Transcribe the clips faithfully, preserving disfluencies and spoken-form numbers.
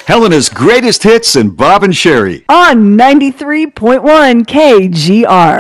Helena's greatest hits and Bob and Sherry. On ninety-three point one K G R.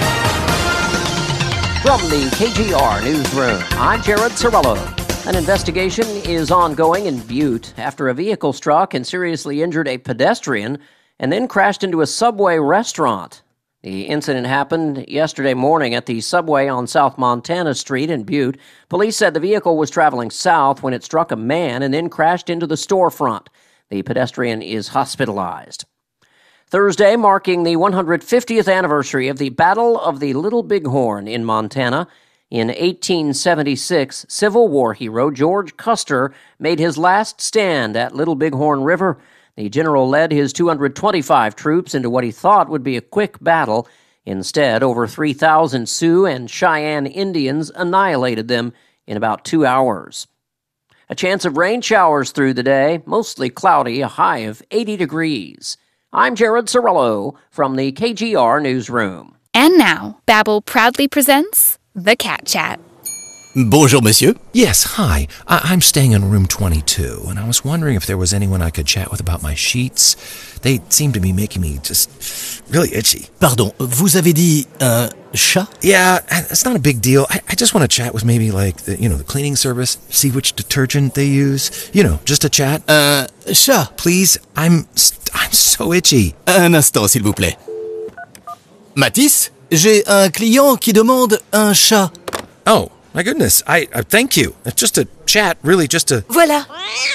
From the K G R Newsroom, I'm Jared Sorello. An investigation is ongoing in Butte after a vehicle struck and seriously injured a pedestrian and then crashed into a Subway restaurant. The incident happened yesterday morning at the Subway on South Montana Street in Butte. Police said the vehicle was traveling south when it struck a man and then crashed into the storefront. The pedestrian is hospitalized. Thursday, marking the one hundred fiftieth anniversary of the Battle of the Little Bighorn in Montana. In eighteen seventy-six, Civil War hero George Custer made his last stand at Little Bighorn River. The general led his two hundred twenty-five troops into what he thought would be a quick battle. Instead, over three thousand Sioux and Cheyenne Indians annihilated them in about two hours. A chance of rain showers through the day, mostly cloudy, a high of eighty degrees. I'm Jared Sorello from the K G R Newsroom. And now, Babbel proudly presents The Cat Chat. Bonjour, monsieur. Yes, hi. I- I'm staying in room twenty-two, and I was wondering if there was anyone I could chat with about my sheets. They seem to be making me just really itchy. Pardon, vous avez dit un chat? Yeah, it's not a big deal. I, I just want to chat with maybe like the, you know, the cleaning service, see which detergent they use. You know, just a chat. Un chat? Please, I'm I'm so itchy. Un instant, s'il vous plaît. Mathis, j'ai un client qui demande un chat. Oh. My goodness, I, I thank you. It's just a chat, really just a... Voila.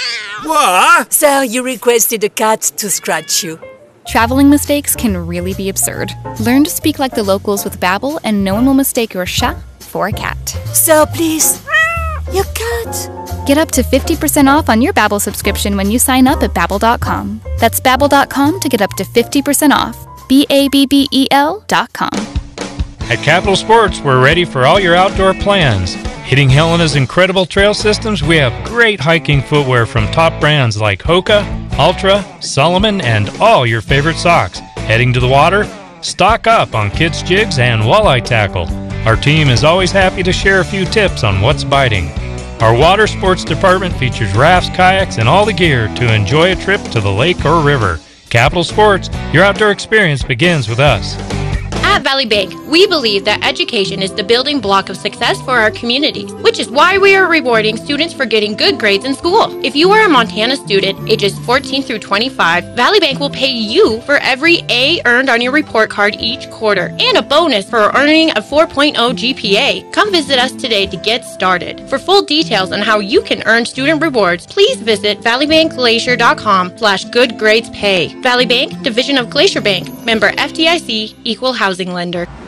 What? Sir, you requested a cat to scratch you. Traveling mistakes can really be absurd. Learn to speak like the locals with Babbel, and no one will mistake your chat for a cat. Sir, please. Your cat. Get up to fifty percent off on your Babbel subscription when you sign up at Babbel dot com. That's Babbel dot com to get up to fifty percent off. B A B B E L dot com. At Capital Sports, we're ready for all your outdoor plans. Hitting Helena's incredible trail systems, we have great hiking footwear from top brands like Hoka, Altra, Salomon, and all your favorite socks. Heading to the water? Stock up on kids' jigs and walleye tackle. Our team is always happy to share a few tips on what's biting. Our water sports department features rafts, kayaks, and all the gear to enjoy a trip to the lake or river. Capital Sports, your outdoor experience begins with us. At Valley Bank, we believe that education is the building block of success for our communities, which is why we are rewarding students for getting good grades in school. If you are a Montana student, ages fourteen through twenty-five, Valley Bank will pay you for every A earned on your report card each quarter, and a bonus for earning a four point oh G P A. Come visit us today to get started. For full details on how you can earn student rewards, please visit valley bank glacier dot com slash good grades pay. Valley Bank, division of Glacier Bank, member F D I C, equal housing lender.